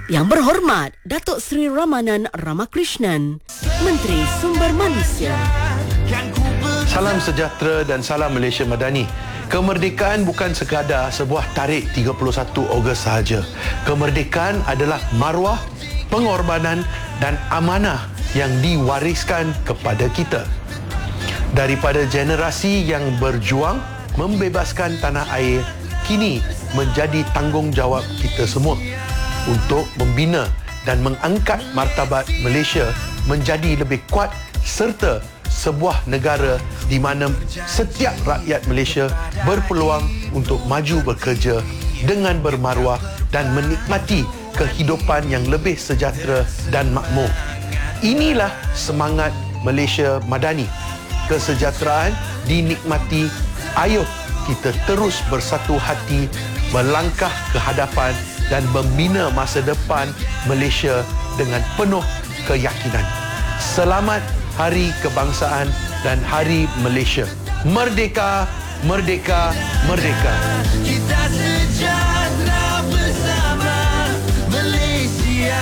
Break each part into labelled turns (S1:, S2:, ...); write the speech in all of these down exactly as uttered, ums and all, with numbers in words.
S1: Yang berhormat Datuk Seri Ramanan Ramakrishnan, Menteri Sumber Manusia.
S2: Salam sejahtera dan salam Malaysia Madani. Kemerdekaan bukan sekadar sebuah tarikh tiga puluh satu Ogos sahaja. Kemerdekaan adalah maruah, pengorbanan dan amanah yang diwariskan kepada kita. Daripada generasi yang berjuang membebaskan tanah air, kini menjadi tanggungjawab kita semua untuk membina dan mengangkat martabat Malaysia menjadi lebih kuat serta sebuah negara di mana setiap rakyat Malaysia berpeluang untuk maju bekerja dengan bermaruah dan menikmati kehidupan yang lebih sejahtera dan makmur. Inilah semangat Malaysia Madani. Kesejahteraan dinikmati. Ayuh kita terus bersatu hati melangkah ke hadapan dan membina masa depan Malaysia dengan penuh keyakinan. Selamat Hari Kebangsaan dan Hari Malaysia. Merdeka, merdeka, merdeka. Kita sejahtera bersama Malaysia.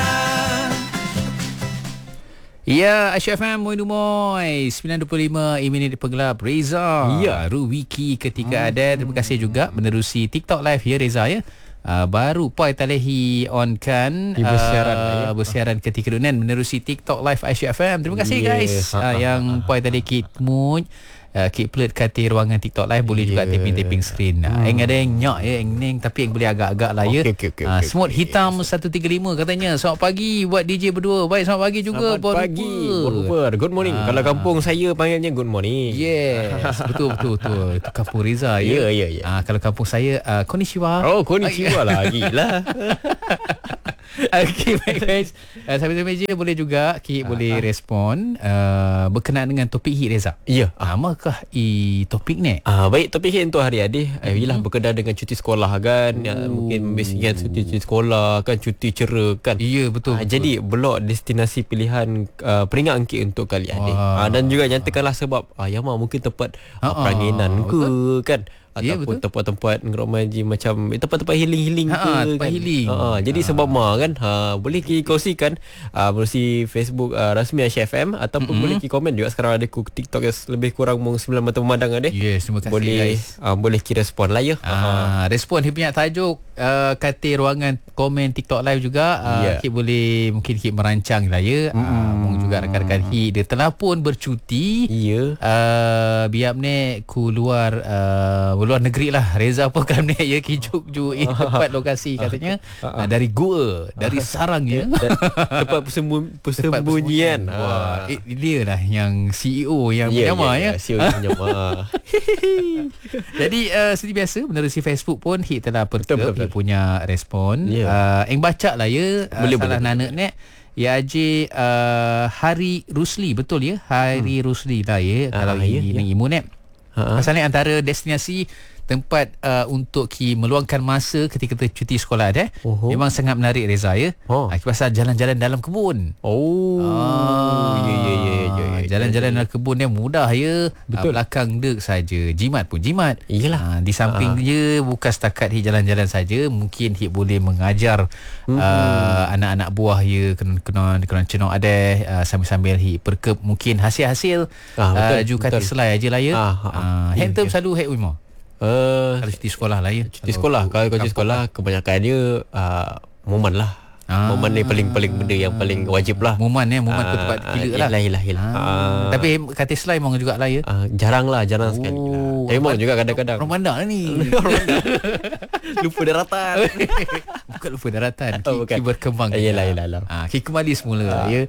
S3: Ya, Aisyah F M, Moin Umoy sembilan dua puluh lima, ini di Penggelap Reza. Ya, Ruwiki ketika hmm. ada. Terima kasih juga menerusi TikTok Live ya Reza ya. Uh, baru Poi Talehi on kan bersiaran, uh, ya. bersiaran ketika dunia menerusi TikTok Live Aisyah F M. Terima kasih yes. guys uh, yang Poi tadi Kit Mood uh, Kit Plate kata ruangan TikTok Live boleh yeah. juga tapping-tapping screen. Hmm. Yang ada yang nyak ya, yang neng tapi yang boleh agak-agak lah ya. Okay, okay, okay, uh, okay, Smooth okay. Hitam seratus tiga puluh lima katanya. Selamat pagi buat D J berdua. Baik, selamat pagi juga.
S4: Selamat pagi. Bonjour. Good morning. Uh. Kalau kampung saya panggilnya good morning.
S3: Yes, betul betul betul. Itu kampung Reza ya.
S4: Ya ya ya.
S3: Uh, kalau kampung saya uh, konnichiwa.
S4: Oh, konnichiwa lagi lah.
S3: Okey, baik guys. Uh, sambil meja boleh juga Kik uh, boleh uh. respon uh, berkenaan dengan topik hit Reza.
S4: Ya.
S3: Uh, makah i topik ni?
S4: Ah uh, baik, topik hit untuk hari ini uh, ialah berkenaan dengan cuti sekolah kan. Uh, mungkin biasanya cuti, cuti sekolah kan, cuti cera kan.
S3: Ya, betul,
S4: uh,
S3: betul.
S4: Jadi blok destinasi pilihan uh, peringatan Kik untuk kali ini. Uh, dan juga nyatakanlah sebab uh, yang mungkin tempat uh, uh, peranginan ke betul. Kan.
S3: Ya,
S4: ataupun tempat-tempat ngeromaji macam tempat-tempat healing-healing
S3: ha,
S4: ke
S3: tempat
S4: kan?
S3: healing.
S4: Ha, jadi ha. sebab ma kan ha, boleh kita kongsikan uh, melalui Facebook uh, rasmi Aisyah F M ataupun mm-hmm. boleh kita komen juga. Sekarang ada ku TikTok yang lebih kurang mung sembilan mata memandang ada.
S3: Yes, terima kasih
S4: boleh,
S3: guys.
S4: Uh, boleh kita respon lah ya.
S3: Ah, ha. Respon dia punya tajuk uh, kata ruangan komen TikTok live juga. Uh, yeah. Kita boleh mungkin kita merancang lah ya. Mm. Uh, mung juga rakan-rakan hit dia telah pun bercuti.
S4: Ya. Yeah.
S3: Uh, biar ni ku luar uh, luar negeri lah. Reza pun kan ni ya kijuk-juk eh, tempat lokasi katanya uh, dari gua, dari sarang ya.
S4: Tempat persembunyian. persembunyian.
S3: Wah, eh, dia lah yang C E O yang
S4: yeah,
S3: menyamar
S4: yeah,
S3: ya.
S4: Yeah, C E O yang menyamar.
S3: Jadi uh, seperti biasa menerusi Facebook pun Hit telah perkep Hit punya respon. Yeah. Uh, yang baca lah ya. Uh, boleh, salah nanak ni. Ya Haji uh, Hari Rusli, betul ya? Hari hmm. Rusli lah ya. Uh, kalau ini ya, ya. Imun ni. Uh-huh. Pasalnya antara destinasi tempat uh, untuk ki meluangkan masa ketika kita cuti sekolah dah. Uh-huh. Memang sangat menarik Reza ya. Oh. Ha, pasal jalan-jalan dalam kebun.
S4: Oh. Ah,
S3: ya ya ya ya. Jalan-jalan dalam kebun dia mudah ya. Betul. Uh, belakang dek saja. Jimat pun jimat.
S4: Iyalah. Uh,
S3: di samping uh. dia bukan setakat hit jalan-jalan saja, mungkin hit boleh mengajar uh-huh. uh, anak-anak buah ya kena kena cenok ada uh, sambil-sambil hit perkep mungkin hasil-hasil uh, uh, juga kati selai aja lah ya. Uh, uh, uh, Hantam yeah, selalu hit Wima. Uh, kalau cuti sekolah lah ya.
S4: Cuti sekolah. Kalau cuti sekolah kebanyakan dia uh, momen lah. Ah. Momen ni paling-paling benda yang paling wajib lah.
S3: Momen ya, momen ah, tempat gila lah.
S4: Iyalah, iyalah, iyalah. Ah.
S3: Ah. Tapi kata selai memang juga lah ya.
S4: Ah, jarang lah, jarang oh. sekali lah. Tapi memang juga kadang-kadang.
S3: Ramadan lah ni.
S4: Lupa daratan.
S3: Bukan lupa daratan.
S4: Oh,
S3: Ki berkembang.
S4: Iyalah, iyalah.
S3: Ah, Ki kembali semula ah. ya.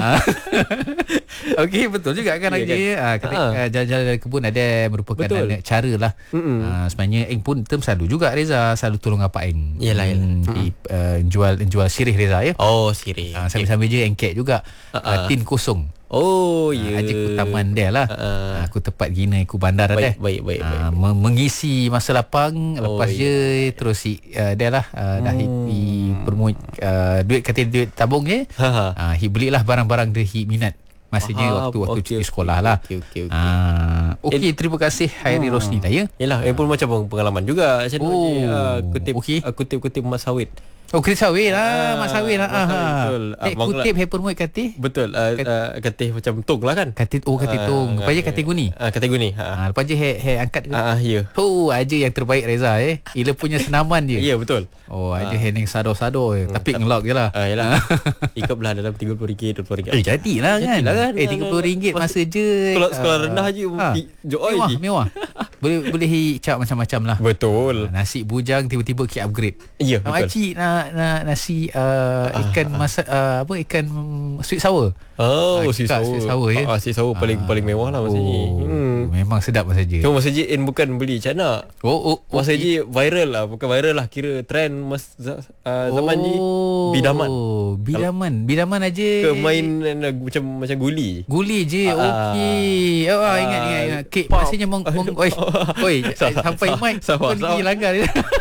S3: Okey, betul juga kan lagi ya. Kan? Ah, ah. Jalan-jalan dari kebun ada merupakan cara lah. Ah, sebenarnya Eng pun term selalu juga Reza selalu tolong apa Eng.
S4: Iyalah, iyalah.
S3: Di uh, jual jual sirih Reza ya.
S4: Oh, sirih.
S3: Uh, sambil-sambil je engket juga. Uh, uh. Uh, tin kosong.
S4: Oh, ya.
S3: Uh, Aja aku taman dia lah. Uh, uh. Aku tepat gina aku bandar
S4: baik,
S3: dah.
S4: Baik, baik, baik.
S3: Uh, baik. Mengisi masa lapang
S4: oh,
S3: lepas
S4: yeah.
S3: je terus si uh, dia lah uh, dah hmm. hi bermu uh, duit kata duit tabung je. Uh, hi belilah barang-barang dia hi minat. Maksudnya ah, waktu waktu okay, cuti sekolah okay, lah. Okey okey okey. Ah, okey El- terima kasih Hairi hmm. Rosni dah ya.
S4: Yalah, eh pun macam pengalaman juga macam
S3: oh,
S4: uh, kutip
S3: okay.
S4: uh, kutip-kutip emas sawit.
S3: Oh, Chris Sawil lah, Mak Sawil lah.
S4: Mak Sawil,
S3: Ah,
S4: betul.
S3: Eh,
S4: Abang
S3: kutip Hypermode katih.
S4: Betul. Uh, uh, Katih macam tung lah kan.
S3: Katih, oh katih tung. Lepas je katih guni.
S4: Uh, katih guni. Ha.
S3: Ha, lepas je hair, hair angkat ke?
S4: Ah, ya.
S3: Oh, aja yang terbaik Reza eh. Ila punya senaman je.
S4: Ya, betul.
S3: Oh, aja hair yang sado-sado je. Tapi ngelok je lah.
S4: Ah, yalah. Ikut belah dalam tiga puluh ringgit, dua puluh ringgit.
S3: Eh, jadilah kan.
S4: Jadilah kan.
S3: Eh, tiga puluh ringgit masa je.
S4: Sekolah, sekolah
S3: ah,
S4: rendah je.
S3: ah.
S4: Joy
S3: Mewah,
S4: je.
S3: mewah. Boleh boleh cap macam-macam lah.
S4: Betul.
S3: Nasi bujang tiba-tiba ki upgrade.
S4: Ya,
S3: Mak
S4: betul.
S3: cik nak, nak nasi uh, ikan masak uh, apa ikan mm, sweet sour.
S4: Oh,
S3: Ah,
S4: si
S3: kak,
S4: sour.
S3: sweet sour, ya?
S4: Ah, si sour paling
S3: Ah.
S4: paling mewah lah masa ni.
S3: Oh,
S4: Hmm.
S3: memang sedap masa je.
S4: Cuma masa je in bukan beli macam nak.
S3: Oh, oh,
S4: Masa
S3: okey.
S4: je viral lah. Bukan viral lah. Kira trend mas, uh, zaman ni bidaman.
S3: Oh, bidaman. Bidaman aja.
S4: Ke main uh, macam macam guli.
S3: Guli je.
S4: Ah.
S3: Okey. Oh, ah, ingat ingat ingat. Kek
S4: Pop.
S3: maksudnya meng, meng oi. Oi,
S4: Sabar,
S3: sampai
S4: sabar,
S3: mic
S4: sabar,
S3: kau pergi
S4: sabar.
S3: langgar.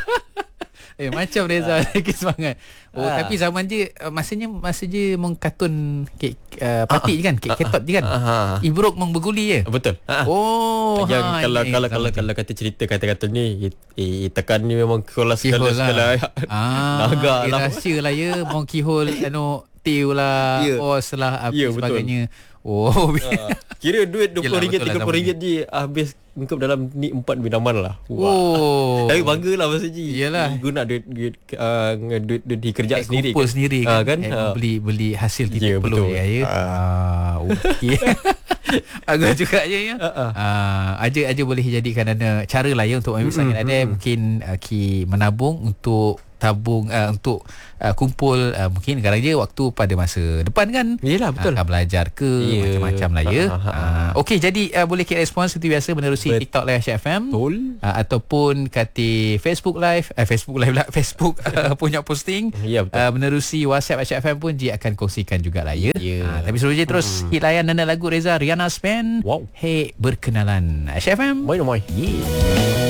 S3: Eh macam Reza lagi semangat. Oh
S4: Ah.
S3: tapi zaman je uh, masanya masa je mengkartun kek uh, patik je kan, kek ketot je kan.
S4: Ah.
S3: Ibrok meng berguli je.
S4: Betul. Ha.
S3: Oh,
S4: Yang
S3: ha,
S4: kalau
S3: ingat,
S4: kalau
S3: ingat
S4: kalau
S3: zaman
S4: kalau kata cerita kata-kata ni eh, tekan ni memang kelas
S3: Kihol
S4: segala
S3: lah.
S4: segala.
S3: Ah,
S4: Naga
S3: eh,
S4: lah.
S3: rahsia lah ya. Mau kihol anu tiu lah,
S4: Ya.
S3: os lah, apa
S4: Ya, betul.
S3: sebagainya. Oh,
S4: Ah, kira duit dua puluh ringgit
S3: Yelah, betul lah
S4: tiga puluh ringgit je habis engkau dalam ni empat binaman lah.
S3: Oh.
S4: Tapi bangga lah masa je.
S3: Yelah.
S4: Guna duit duit uh, duit, duit dikerja
S3: Eh,
S4: sendiri.
S3: kumpul sendiri
S4: Ah,
S3: kan,
S4: kan?
S3: eh,
S4: Ah.
S3: beli beli hasil
S4: Ya,
S3: tiga puluh
S4: betul.
S3: ya, ya. Ah, okey. Agak juga je ya.
S4: Ah, ah.
S3: Ah, aja aja boleh jadikan anda cara lah ya untuk ambil sangat ada mungkin uh, ki menabung untuk tabung uh, untuk uh, kumpul uh, mungkin sekarang je waktu pada masa depan kan.
S4: Yelah, betul.
S3: Akan belajar ke
S4: Ya.
S3: macam-macam lah ya.
S4: Ah, ah, ah.
S3: Ah, okey jadi uh, boleh klik respon seperti biasa menerusi
S4: Bet-
S3: TikTok Live H F M.
S4: Betul.
S3: Uh, ataupun kata Facebook Live eh, Facebook Live lah Facebook uh, punya posting
S4: Ya, betul.
S3: uh, menerusi WhatsApp H F M pun dia akan kongsikan jugalah ya.
S4: Ya.
S3: Uh, tapi sebelum je terus hmm. hit layan nana lagu Reza Rihanna Span.
S4: Wow.
S3: Hey berkenalan H F M.
S4: Moi moi.
S3: Yeah.